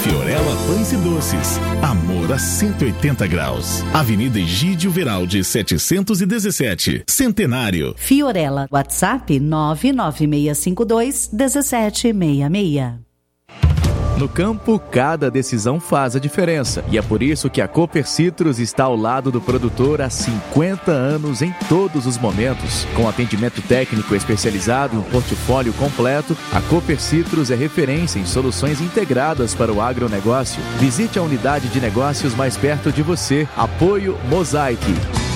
Fiorella Pães e Doces. Amor a 180 graus. Avenida Egídio Veraldi, 717. Centenário. Fiorella, WhatsApp 99652-1766. No campo, cada decisão faz a diferença. E é por isso que a Cooper Citrus está ao lado do produtor há 50 anos em todos os momentos. Com atendimento técnico especializado e um portfólio completo, a Cooper Citrus é referência em soluções integradas para o agronegócio. Visite a unidade de negócios mais perto de você. Apoio Mosaic.